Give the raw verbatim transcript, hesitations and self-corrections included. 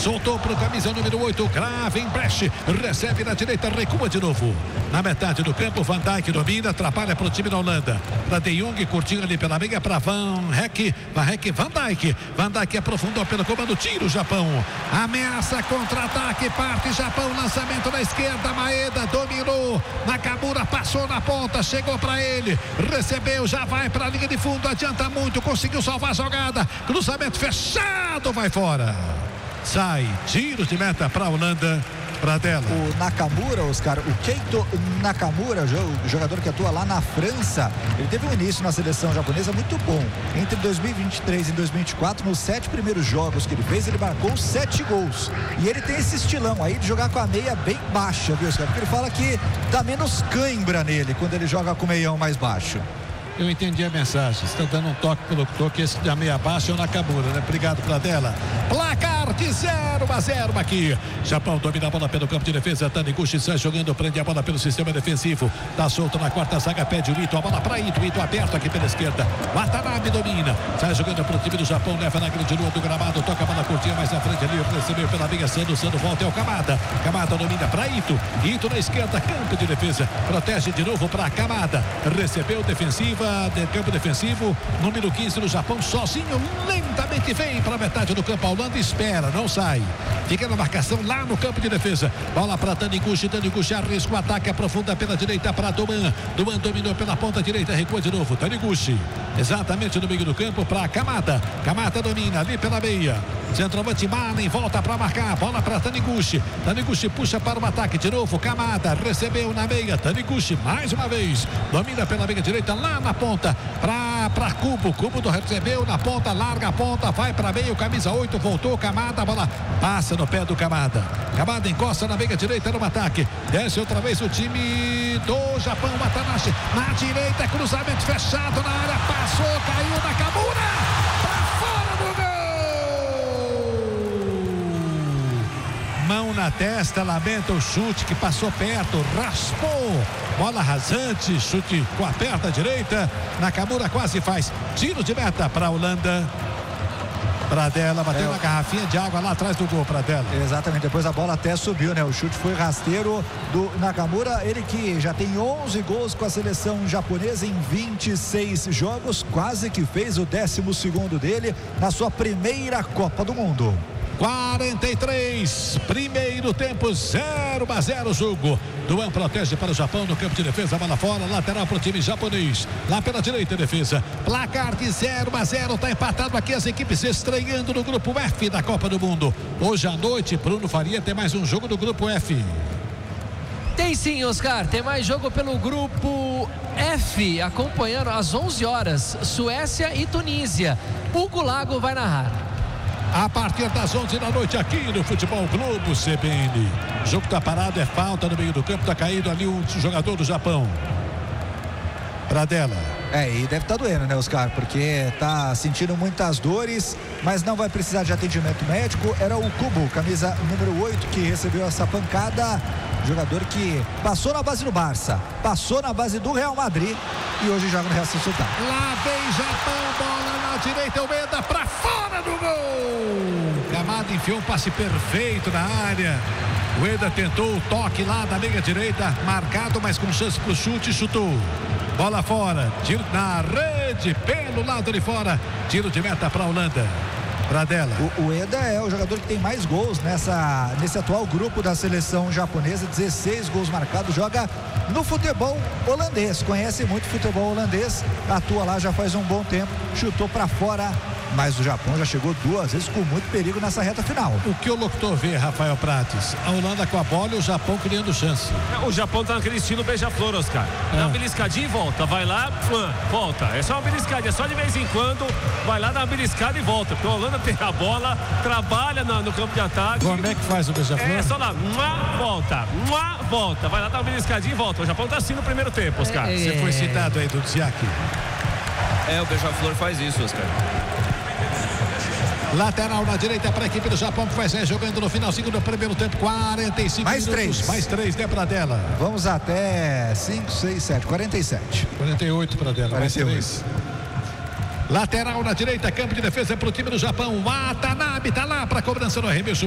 soltou para o camisa número oito, grave em breche, recebe na direita, recua de novo. Na metade do campo, Van Dijk domina, atrapalha para o time da Holanda. Para De Jong, curtinho ali pela meia, para Van Heck, Van Heck, Van Dijk. Van Dijk aprofundou pelo comando, tira o Japão. Ameaça, contra-ataque, parte Japão, lançamento na esquerda, Maeda dominou. Nakamura passou na ponta, chegou para ele, recebeu, já vai para a linha de fundo, adianta muito, conseguiu salvar a jogada. Cruzamento fechado, vai fora. Sai, tiro de meta para a Holanda. Pradella. O Nakamura, Oscar, o Keito Nakamura, o jogador que atua lá na França, ele teve um início na seleção japonesa muito bom. Entre dois mil e vinte e três e dois mil e vinte e quatro, nos sete primeiros jogos que ele fez, ele marcou sete gols. E ele tem esse estilão aí de jogar com a meia bem baixa, viu, Oscar? Porque ele fala que dá menos cãibra nele quando ele joga com o meião mais baixo. Eu entendi a mensagem. Está dando um toque pelo toque. Esse da meia baixa é o Nakamura, né? Obrigado, Pradella. Placar de zero a zero aqui. Japão domina a bola pelo campo de defesa. Taniguchi sai jogando, prende a bola pelo sistema defensivo. Tá solto na quarta zaga, pede o Ito. A bola para Ito. Ito aberto aqui pela esquerda. Watanabe domina. Sai jogando para o time do Japão. Leva na grande lua do gramado. Toca a bola curtinha mais na frente ali. Recebeu pela meia. Sando, Sando volta. É o Kamada. Kamada domina para Ito. Ito na esquerda. Campo de defesa. Protege de novo para Kamada. Recebeu defensiva. De campo defensivo, número quinze do Japão, sozinho, lentamente vem para a metade do campo. A Holanda espera, não sai, fica na marcação lá no campo de defesa. Bola para Taniguchi, Taniguchi arrisca o ataque, aprofunda pela direita para Doman. Doman dominou pela ponta direita, recua de novo. Taniguchi, exatamente no meio do campo para Kamada. Kamada domina ali pela meia. Centroavante Malen volta para marcar. Bola para Taniguchi. Taniguchi puxa para o ataque de novo. Kamada recebeu na meia. Taniguchi mais uma vez domina pela meia direita lá na ponta para para Kubo. Kubo do recebeu na ponta, larga a ponta, vai para meio, camisa oito, voltou Kamada, a bola passa no pé do Kamada. Kamada encosta na meia direita no ataque. Desce outra vez o time do Japão. Watanabe na direita, cruzamento fechado na área, passou, caiu Nakamura para fora do gol. Mão na testa, lamenta o chute que passou perto, raspou, bola rasante, chute com a perna direita. Nakamura quase faz tiro de meta para a Holanda. Pradella bateu é, na garrafinha de água lá atrás do gol, Pradella. Exatamente, depois a bola até subiu, né? O chute foi rasteiro do Nakamura, ele que já tem onze gols com a seleção japonesa em vinte e seis jogos, quase que fez o décimo segundo dele na sua primeira Copa do Mundo. quarenta e três, primeiro tempo, zero a zero jogo. Duan protege para o Japão no campo de defesa, bola fora, lateral para o time japonês. Lá pela direita, defesa. Placar de zero a zero, tá empatado aqui as equipes estreando no grupo F da Copa do Mundo. Hoje à noite, Bruno Faria tem mais um jogo do grupo F. Tem sim, Oscar, tem mais jogo pelo grupo F, acompanhando às onze horas, Suécia e Tunísia. Hugo Lago vai narrar. A partir das onze da noite aqui no Futebol Globo C B N. O jogo tá parado, é falta no meio do campo, tá caído ali um jogador do Japão. Pradella. É, e deve estar tá doendo, né, Oscar? Porque tá sentindo muitas dores, mas não vai precisar de atendimento médico. Era o Kubo, camisa número oito, que recebeu essa pancada. Jogador que passou na base do Barça, passou na base do Real Madrid e hoje joga no Real Sociedad. Lá vem Japão, bola na direita, o Ueda pra fora do gol. Kamada enfiou um passe perfeito na área. O Ueda tentou o toque lá da meia direita, marcado, mas com chance pro chute, chutou. Bola fora, tiro na rede, pelo lado de fora, tiro de meta para a Holanda. Pradella. O Ueda é o jogador que tem mais gols nessa, nesse atual grupo da seleção japonesa, dezesseis gols marcados, joga no futebol holandês, conhece muito futebol holandês, atua lá já faz um bom tempo, chutou para fora, mas o Japão já chegou duas vezes com muito perigo nessa reta final. O que o locutor vê, Rafael Prates? A Holanda com a bola e o Japão criando chance. O Japão tá naquele estilo beija-flor, Oscar. Dá uma beliscadinha e volta, vai lá, volta. É só uma beliscadinha, é só de vez em quando, vai lá, dá uma beliscada e volta. Porque a Holanda tem a bola, trabalha no, no campo de ataque. Como é que faz o beija-flor? É só lá, mua, volta, mua, volta. Vai lá, dá uma beliscadinha e volta. O Japão tá assim no primeiro tempo, Oscar. É... Você foi citado aí do Dziak. É, o beija-flor faz isso, Oscar. Lateral na direita para a equipe do Japão, que vai sair jogando no finalzinho do primeiro tempo, quarenta e cinco mais minutos. Três. Mais três, né, Pradella? Vamos até cinco, seis, sete, quarenta e sete. quarenta e oito, Pradella. quarenta e oito. Lateral na direita, campo de defesa para o time do Japão. Watanabe tá lá para a cobrança no arremesso.